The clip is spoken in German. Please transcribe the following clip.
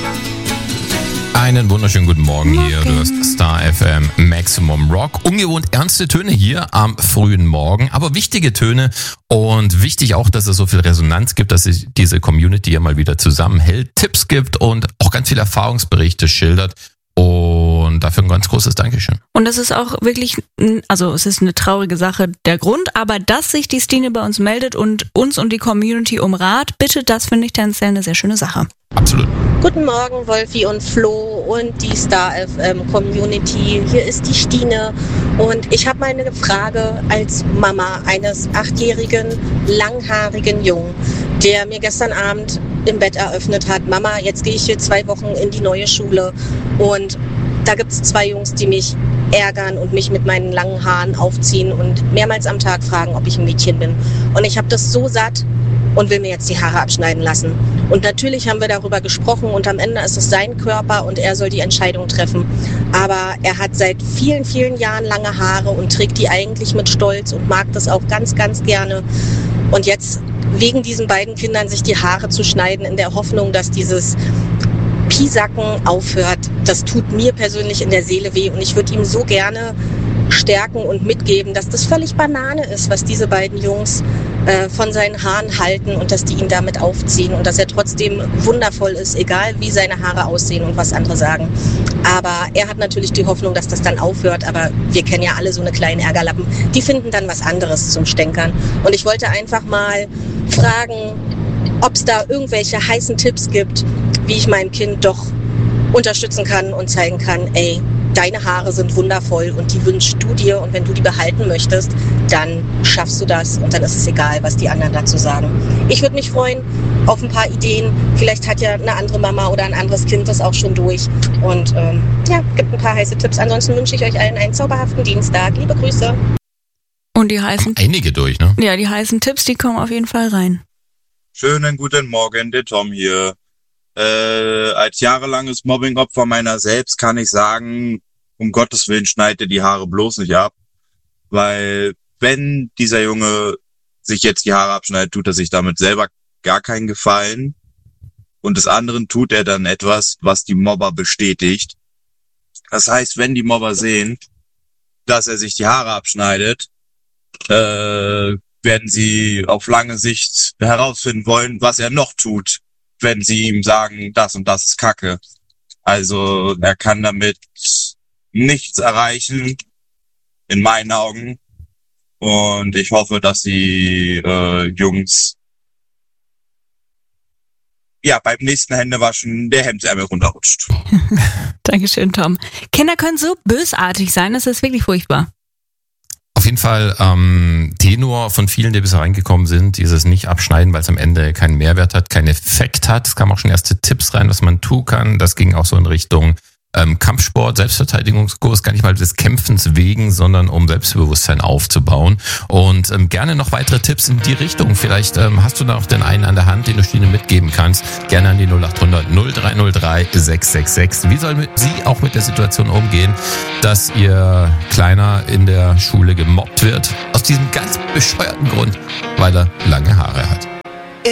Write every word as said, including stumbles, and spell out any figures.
Einen wunderschönen guten Morgen, Morgen. hier. Du hörst Star F M Maximum Rock. Ungewohnt ernste Töne hier am frühen Morgen, aber wichtige Töne und wichtig auch, dass es so viel Resonanz gibt, dass sich diese Community ja mal wieder zusammenhält, Tipps gibt und auch ganz viele Erfahrungsberichte schildert. Und dafür ein ganz großes Dankeschön. Und das ist auch wirklich, also es ist eine traurige Sache, der Grund, aber dass sich die Stine bei uns meldet und uns und die Community um Rat bittet, das finde ich tendenziell eine sehr schöne Sache. Absolut. Guten Morgen, Wolfi und Flo und die Star F M Community. Hier ist die Stine und ich habe mal eine Frage als Mama eines achtjährigen, langhaarigen Jungen, der mir gestern Abend im Bett eröffnet hat: Mama, jetzt gehe ich hier zwei Wochen in die neue Schule und da gibt es zwei Jungs, die mich ärgern und mich mit meinen langen Haaren aufziehen und mehrmals am Tag fragen, ob ich ein Mädchen bin. Und ich habe das so satt und will mir jetzt die Haare abschneiden lassen. Und natürlich haben wir darüber gesprochen und am Ende ist es sein Körper und er soll die Entscheidung treffen. Aber er hat seit vielen, vielen Jahren lange Haare und trägt die eigentlich mit Stolz und mag das auch ganz, ganz gerne. Und jetzt wegen diesen beiden Kindern sich die Haare zu schneiden, in der Hoffnung, dass dieses Piesacken aufhört, das tut mir persönlich in der Seele weh. Und ich würde ihm so gerne stärken und mitgeben, dass das völlig Banane ist, was diese beiden Jungs äh, von seinen Haaren halten und dass die ihn damit aufziehen und dass er trotzdem wundervoll ist, egal wie seine Haare aussehen und was andere sagen. Aber er hat natürlich die Hoffnung, dass das dann aufhört, aber wir kennen ja alle so eine kleinen Ärgerlappen. Die finden dann was anderes zum Stänkern. Und ich wollte einfach mal fragen, ob es da irgendwelche heißen Tipps gibt, wie ich mein Kind doch unterstützen kann und zeigen kann, ey, deine Haare sind wundervoll und die wünschst du dir und wenn du die behalten möchtest, dann schaffst du das und dann ist es egal, was die anderen dazu sagen. Ich würde mich freuen auf ein paar Ideen. Vielleicht hat ja eine andere Mama oder ein anderes Kind das auch schon durch und ähm, ja, gibt ein paar heiße Tipps. Ansonsten wünsche ich euch allen einen zauberhaften Dienstag. Liebe Grüße. Und die heißen, Einige durch, ne? ja, die heißen Tipps, die kommen auf jeden Fall rein. Schönen guten Morgen, der Tom hier. Äh, als jahrelanges Mobbingopfer meiner selbst kann ich sagen, um Gottes Willen schneid dir die Haare bloß nicht ab, weil wenn dieser Junge sich jetzt die Haare abschneidet, tut er sich damit selber gar keinen Gefallen und des anderen tut er dann etwas, was die Mobber bestätigt. Das heißt, wenn die Mobber sehen, dass er sich die Haare abschneidet, äh, werden sie auf lange Sicht herausfinden wollen, was er noch tut, wenn sie ihm sagen, das und das ist Kacke. Also er kann damit nichts erreichen, in meinen Augen. Und ich hoffe, dass die äh, Jungs ja beim nächsten Händewaschen der Hemdsärmel runterrutscht. Dankeschön, Tom. Kinder können so bösartig sein, das ist wirklich furchtbar. Auf jeden Fall ähm, Tenor von vielen, die bisher reingekommen sind, dieses nicht abschneiden, weil es am Ende keinen Mehrwert hat, keinen Effekt hat. Es kamen auch schon erste Tipps rein, was man tun kann. Das ging auch so in Richtung ähm, Kampfsport, Selbstverteidigungskurs, gar nicht mal des Kämpfens wegen, sondern um Selbstbewusstsein aufzubauen. Und ähm, gerne noch weitere Tipps in die Richtung. Vielleicht ähm, hast du da noch den einen an der Hand, den du Stine mitgeben kannst. Gerne an die null acht hundert null drei null drei sechs sechs sechs. Wie soll sie auch mit der Situation umgehen, dass ihr Kleiner in der Schule gemobbt wird? Aus diesem ganz bescheuerten Grund, weil er lange Haare hat.